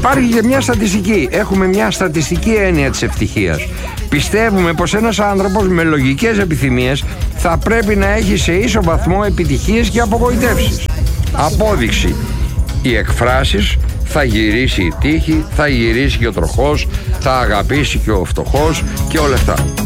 Υπάρχει και μια στατιστική. Έχουμε μια στατιστική έννοια της ευτυχίας. Πιστεύουμε πως ένας άνθρωπος με λογικές επιθυμίες θα πρέπει να έχει σε ίσο βαθμό επιτυχίες και απογοητεύσεις. Απόδειξη. Οι εκφράσεις θα γυρίσει η τύχη, θα γυρίσει και ο τροχός, θα αγαπήσει και ο φτωχός και όλα αυτά.